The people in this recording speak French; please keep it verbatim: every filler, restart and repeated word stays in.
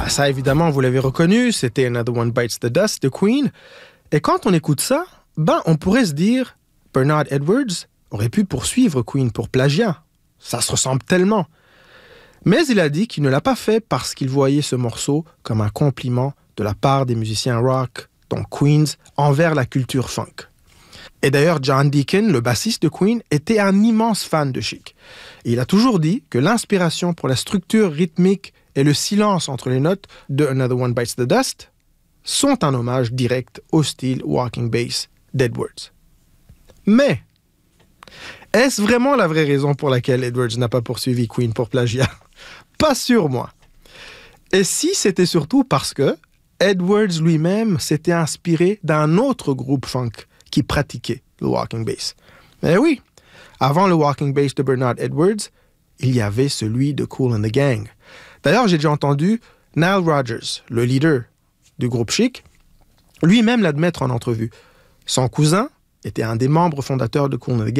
Bah, ça, évidemment, vous l'avez reconnu, c'était Another One Bites the Dust de Queen. Et quand on écoute ça, ben, on pourrait se dire, Bernard Edwards aurait pu poursuivre Queen pour plagiat. Ça se ressemble tellement. Mais il a dit qu'il ne l'a pas fait parce qu'il voyait ce morceau comme un compliment de la part des musiciens rock, dont Queens, envers la culture funk. Et d'ailleurs, John Deacon, le bassiste de Queen, était un immense fan de Chic. Et il a toujours dit que l'inspiration pour la structure rythmique et le silence entre les notes de Another One Bites the Dust sont un hommage direct au style walking bass d'Edwards. Mais, est-ce vraiment la vraie raison pour laquelle Edwards n'a pas poursuivi Queen pour plagiat? Pas sûr, moi. Et si c'était surtout parce que Edwards lui-même s'était inspiré d'un autre groupe funk qui pratiquait le walking bass. Eh oui, avant le walking bass de Bernard Edwards, il y avait celui de Kool and the Gang. D'ailleurs, j'ai déjà entendu Nile Rodgers, le leader du groupe Chic, lui-même l'admettre en entrevue. Son cousin était un des membres fondateurs de Kool and the Gang.